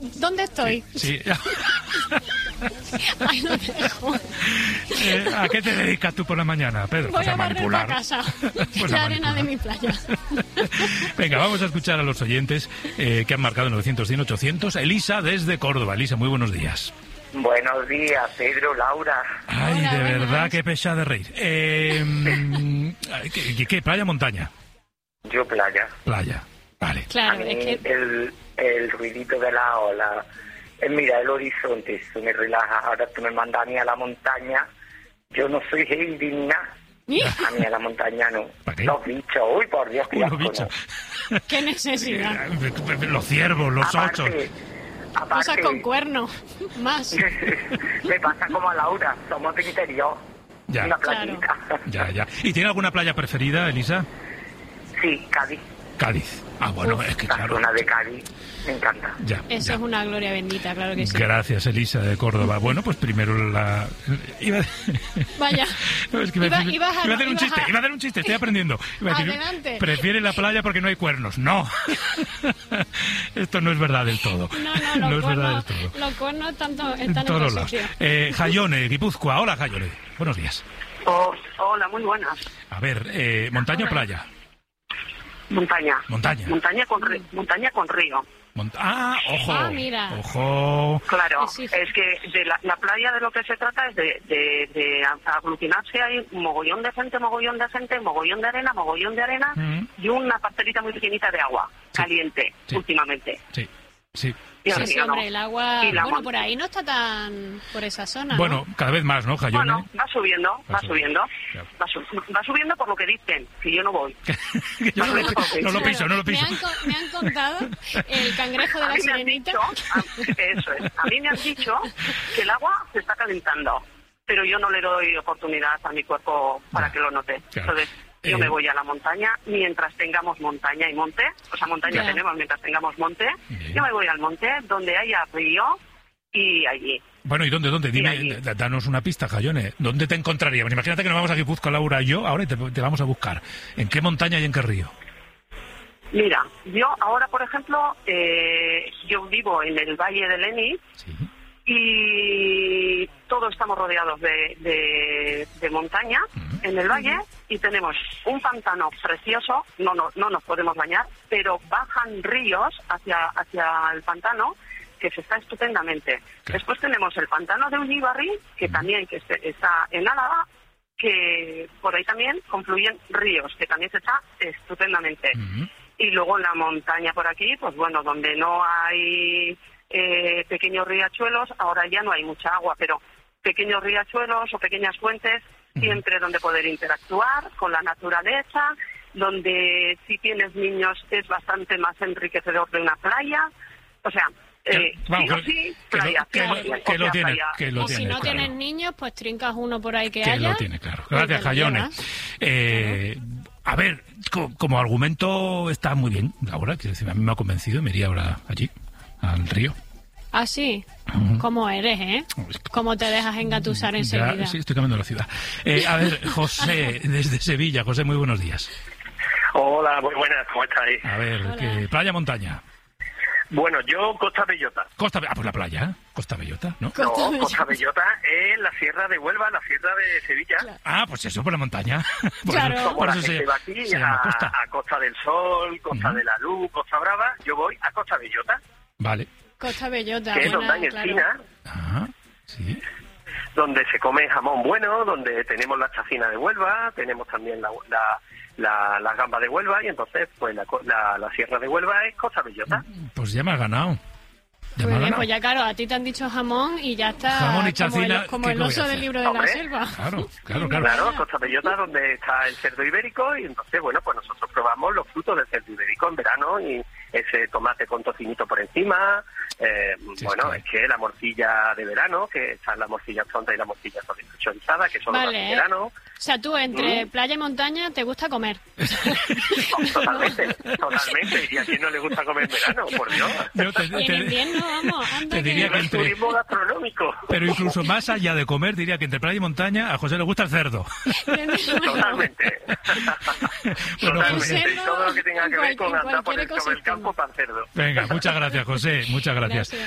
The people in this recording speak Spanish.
¿Dónde estoy? Sí. Ahí lo dejo. ¿A qué te dedicas tú por la mañana, Pedro? Voy Pues a barrer manipular. la casa. Pues La a arena de manipular. mi playa. Venga, vamos a escuchar a los oyentes que han marcado 900-100-800. Elisa, desde Córdoba. Elisa, muy buenos días. Buenos días, Pedro, Laura. Ay, Hola, de buenas. verdad, qué pesada de reír. ¿Qué? ¿Playa o montaña? Yo playa. Playa, vale. A Claro, mí es que... el ruidito de la ola, mira el horizonte, eso me relaja. Ahora tú me mandas a mí a la montaña. Yo no soy Heidi ni nada. A mí a la montaña no. ¿Para qué? Los bichos, uy, por Dios, qué Unos asco, bichos. no. ¿Qué necesidad? Los ciervos, los osos. Cosas con cuernos. Más. me pasa como a Laura, somos de interior. Ya. Una playita. Ya. ¿Y tiene alguna playa preferida, Elisa? Sí, Cádiz. Cádiz. Ah, bueno, es que La claro. zona de Cádiz me encanta. Ya, Eso ya. es una gloria bendita, claro que sí. Gracias, Elisa, de Córdoba. Bueno, pues primero la... Vaya. No, es que Iba a hacer un chiste, estoy aprendiendo. Iba a decir, Adelante. prefiere la playa porque no hay cuernos. No. Esto no es verdad del todo. No, es verdad del todo. los cuernos están En en todos otro lados. sitio. Jayone, Guipúzcoa. Hola, Jayone. Buenos días. Hola, muy buenas. A ver, ¿montaña o playa? Montaña. Montaña. Montaña con río. Ojo. Ah, mira. Ojo. Claro, Sí. es que de la playa de lo que se trata es de aglutinarse. Hay mogollón de gente, mogollón de arena y una parcelita muy pequeñita de agua caliente últimamente. Sí. Y Sí, el sí, río, hombre, ¿no? el agua... Y la Bueno, mon- por ahí no está tan... por esa zona, ¿no? Bueno, cada vez más, ¿no, Jayone? Bueno, va subiendo. Claro. Va subiendo por lo que dicen, que yo no voy. Yo no lo piso. Me han contado el cangrejo de A la mí me han sirenita. dicho, eso es, a mí me han dicho que el agua se está calentando, pero yo no le doy oportunidad a mi cuerpo para que lo note. Claro. Entonces, yo me voy a la montaña mientras tengamos montaña y monte, o sea, montaña Ya. tenemos mientras tengamos monte. Bien. Yo me voy al monte donde haya río y allí. Bueno, ¿y dónde? Dime, allí. danos una pista, Jayone. ¿Dónde te encontraríamos? Imagínate que nos vamos a Guipúzcoa, Laura y yo, ahora y te vamos a buscar. ¿En qué montaña y en qué río? Mira, yo ahora, por ejemplo, yo vivo en el Valle de Leni. Sí. Y todos estamos rodeados de montaña en el valle y tenemos un pantano precioso, no nos podemos bañar, pero bajan ríos hacia el pantano que se está estupendamente. Claro. Después tenemos el pantano de Ullíbarri, que también que está en Álava, que por ahí también confluyen ríos, que también se está estupendamente. Y luego en la montaña por aquí, pues bueno, donde no hay... pequeños riachuelos, ahora ya no hay mucha agua, pero pequeños riachuelos o pequeñas fuentes, siempre donde poder interactuar con la naturaleza, donde si tienes niños es bastante más enriquecedor de una playa, o sea, playa. Que lo tiene, playa. que lo O si tiene, no claro. tienes niños, pues trincas uno por ahí que Que haya. lo tiene, claro. y Gracias, te lo Jayone. llevas. A ver, como argumento está muy bien, Laura, que a mí me ha convencido, me iría ahora allí, al río. Ah, sí. ¿Cómo eres, eh? ¿Cómo te dejas engatusar enseguida? Ya, sí, estoy cambiando la ciudad. A ver, José, desde Sevilla. José, muy buenos días. Hola, muy buenas, ¿cómo estáis? A ver, Hola. playa, montaña. Bueno, yo Costa Bellota. Pues la playa, Costa Bellota, ¿no? Costa Bellota es la Sierra de Huelva, la Sierra de Sevilla. Claro. Pues eso, por la montaña. Por Claro. eso, Como por la eso gente va aquí se llama Costa. a Costa del Sol, Costa de la Luz, Costa Brava, yo voy a Costa Bellota, Vale. Costa Bellota. que es donde hay claro. encina, Sí. donde se come jamón bueno, donde tenemos la chacina de Huelva, tenemos también la gamba de Huelva, y entonces pues la Sierra de Huelva es Costa Bellota. Pues ya me has ganado. Muy bien, pues ya claro, a ti te han dicho jamón y ya está. Jamón y chacina, Como ¿qué el voy a oso hacer? del libro de la Hombre. selva. Claro. Claro, Costa Bellota, donde está el cerdo ibérico, y entonces, bueno, pues nosotros probamos los frutos del cerdo ibérico en verano, y ese tomate con tocinito por encima, es que la morcilla de verano, que está la morcilla tonta y la morcilla chorizada, que son las de verano. O sea, tú entre playa y montaña te gusta comer. Totalmente. ¿Y a quién no le gusta comer en verano? Por Dios. Y en invierno, vamos, anda te diría que Es turismo gastronómico. Pero incluso más allá de comer, diría que entre playa y montaña a José le gusta el cerdo. Totalmente. Bueno, Totalmente. José, Y todo lo que tenga que ver con andar por el campo para el cerdo. Venga, muchas gracias, José. Muchas gracias.